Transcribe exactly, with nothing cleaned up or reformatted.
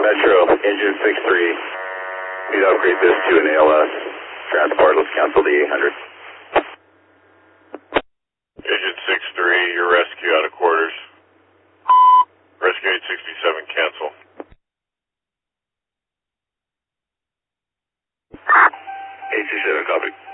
Metro, engine six three. Need to upgrade this to an A L S. Transport, let's cancel the eight hundred. Engine six three, your rescue out of quarters. Rescue eight sixty-seven, cancel. eight sixty-seven, copy.